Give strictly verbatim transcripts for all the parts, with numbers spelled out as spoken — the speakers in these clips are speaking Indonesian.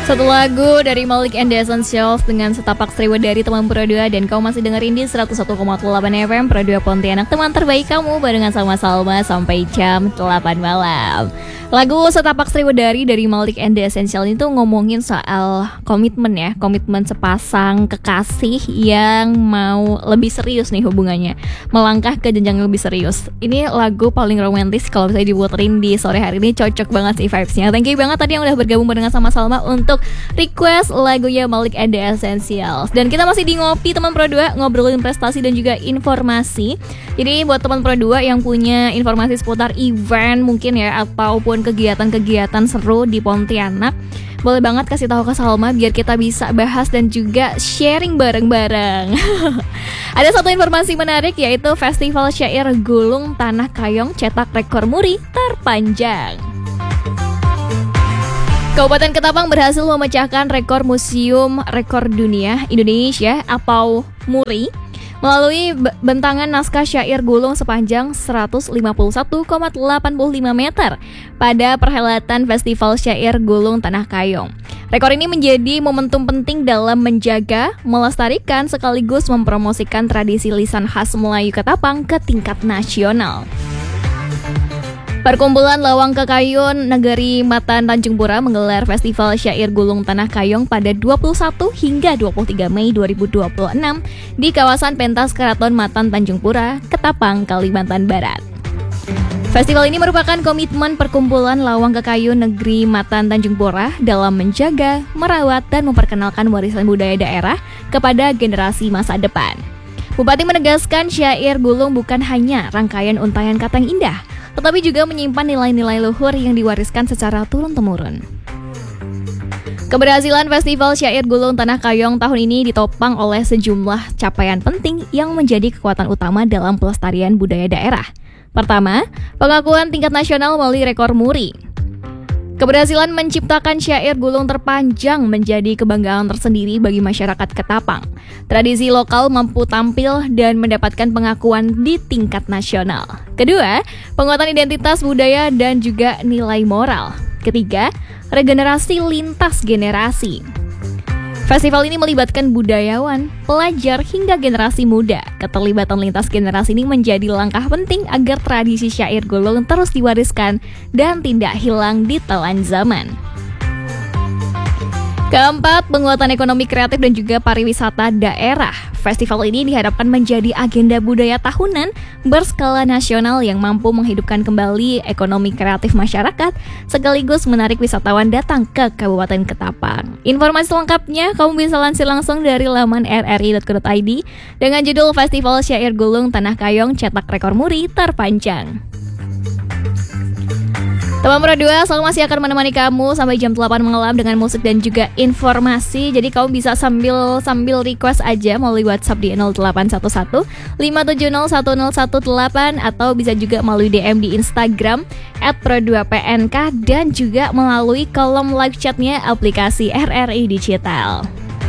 Satu lagu dari Malik and the Essentials dengan Setapak Sriwedari teman Pro dua. Dan kau masih dengerin di seratus satu koma delapan F M Pro dua Pontianak, teman terbaik kamu, barengan sama Salma sampai jam delapan malam. Lagu Setapak Sriwedari dari Malik and the Essentials itu ngomongin soal komitmen ya, komitmen sepasang kekasih yang mau lebih serius nih hubungannya, melangkah ke jenjang yang lebih serius. Ini lagu paling romantis kalau bisa diputerin di sore hari ini, cocok banget sih vibes-nya. Thank you banget tadi yang udah bergabung barengan sama Salma untuk request lagunya Malik and the Essentials. Dan kita masih di Ngopi teman Pro dua, ngobrolin prestasi dan juga informasi. Jadi buat teman Pro dua yang punya informasi seputar event mungkin ya, ataupun kegiatan-kegiatan seru di Pontianak, boleh banget kasih tahu ke Salma biar kita bisa bahas dan juga sharing bareng-bareng. Ada satu informasi menarik, yaitu Festival Syair Gulung Tanah Kayong cetak rekor muri terpanjang. Kabupaten Ketapang berhasil memecahkan rekor Museum Rekor Dunia Indonesia atau MURI melalui bentangan naskah syair gulung sepanjang seratus lima puluh satu koma delapan lima meter pada perhelatan Festival Syair Gulung Tanah Kayong. Rekor ini menjadi momentum penting dalam menjaga, melestarikan sekaligus mempromosikan tradisi lisan khas Melayu Ketapang ke tingkat nasional. Perkumpulan Lawang Kekayun Negeri Matan Tanjung Pura menggelar Festival Syair Gulung Tanah Kayong pada dua puluh satu hingga dua puluh tiga Mei dua ribu dua puluh enam di kawasan Pentas Keraton Matan Tanjung Pura, Ketapang, Kalimantan Barat. Festival ini merupakan komitmen Perkumpulan Lawang Kekayun Negeri Matan Tanjung Pura dalam menjaga, merawat, dan memperkenalkan warisan budaya daerah kepada generasi masa depan. Bupati menegaskan syair gulung bukan hanya rangkaian untayan kata yang indah, tetapi juga menyimpan nilai-nilai luhur yang diwariskan secara turun-temurun. Keberhasilan Festival Syair Gulung Tanah Kayong tahun ini ditopang oleh sejumlah capaian penting yang menjadi kekuatan utama dalam pelestarian budaya daerah. Pertama, pengakuan tingkat nasional melalui rekor MURI. Keberhasilan menciptakan syair gulung terpanjang menjadi kebanggaan tersendiri bagi masyarakat Ketapang. Tradisi lokal mampu tampil dan mendapatkan pengakuan di tingkat nasional. Kedua, penguatan identitas budaya dan juga nilai moral. Ketiga, regenerasi lintas generasi. Festival ini melibatkan budayawan, pelajar, hingga generasi muda. Keterlibatan lintas generasi ini menjadi langkah penting agar tradisi syair gulung terus diwariskan dan tidak hilang di telan zaman. Keempat, penguatan ekonomi kreatif dan juga pariwisata daerah. Festival ini diharapkan menjadi agenda budaya tahunan berskala nasional yang mampu menghidupkan kembali ekonomi kreatif masyarakat, sekaligus menarik wisatawan datang ke Kabupaten Ketapang. Informasi lengkapnya kamu bisa lansir langsung dari laman r r i dot co dot i d dengan judul Festival Syair Gulung Tanah Kayong cetak rekor muri terpanjang. Teman Pro dua selalu masih akan menemani kamu sampai jam delapan malam dengan musik dan juga informasi. Jadi kamu bisa sambil sambil request aja melalui WhatsApp di nol delapan satu satu lima tujuh nol satu nol satu delapan atau bisa juga melalui D M di Instagram at pro dua p n k dan juga melalui kolom live chatnya aplikasi R R I Digital.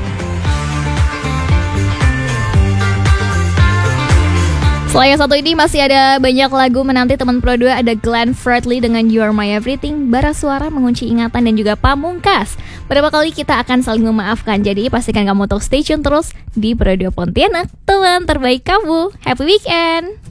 Selain satu ini masih ada banyak lagu menanti teman Pro dua. Ada Glenn Fredly dengan You Are My Everything, Bara Suara Mengunci Ingatan, dan juga Pamungkas. Berapa kali kita akan saling memaafkan. Jadi pastikan kamu untuk stay tune terus di Pro dua Pontianak, teman terbaik kamu. Happy weekend.